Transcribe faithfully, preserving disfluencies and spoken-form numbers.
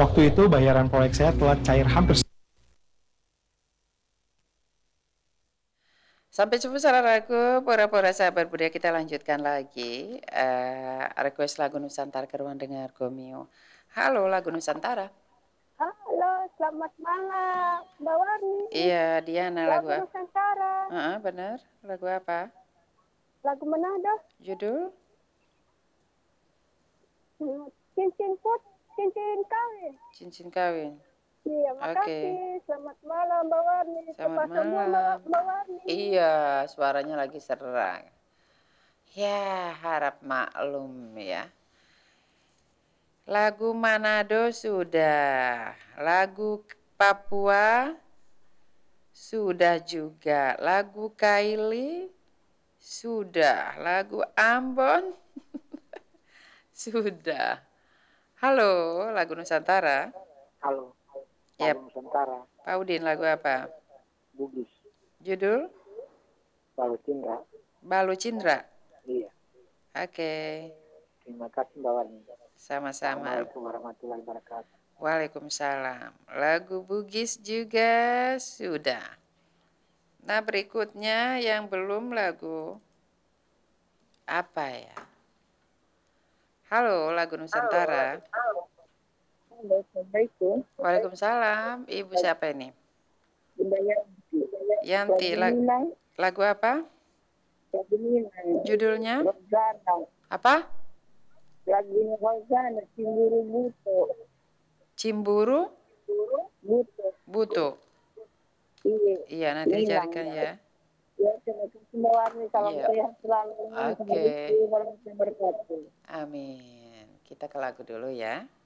Waktu itu bayaran proyek saya telah cair hampir. Sampai jumpa saudaraku, pura-pura sahabat budaya, kita lanjutkan lagi uh, request lagu Nusantara ke ruang dengar Gomio. Halo lagu Nusantara. Halo, selamat malam, Mbak Warni. Iya, Diana lagu, lagu Nusantara. Uh, bener, lagu apa? Lagu Manado. Judul? Cincin put, cincin kawin. Cincin kawin. Iya, makasih. Okay. Selamat malam, Mbak Warni. Selamat Tepat semua, malam. Mbak Warni. Iya, suaranya lagi serang. Ya, harap maklum ya. Lagu Manado sudah, lagu Papua sudah juga, lagu Kaili sudah, lagu Ambon sudah. Halo, lagu Nusantara. Halo, lagu Yep. Nusantara. Pak Udin, lagu apa? Bugis. Judul? Balu Cindra. Balu Cindra. Iya. Oke. Okay. Terima kasih Mbak Wani. Sama-sama. Assalamualaikum warahmatullahi wabarakatuh. Waalaikumsalam. Lagu Bugis juga sudah. Nah, berikutnya yang belum lagu apa ya? Halo, lagu Nusantara. Halo. Assalamualaikum. Waalaikumsalam. Ibu siapa ini? Bunda Yanti. Yanti, lagu, lagu apa? Lagu Minang. Judulnya? Rozana. Apa? Lagu Rozana, Cimburu Buto. Cimburu? Buto. Buto. Iya. Iya, nanti Minang, dicarikan ya. ya. Ya, terima kasih Mbak Warni. Salam Iya. sehat selalu. Oke. Assalamualaikum warahmatullahi wabarakatuh. Amin. Kita ke lagu dulu ya.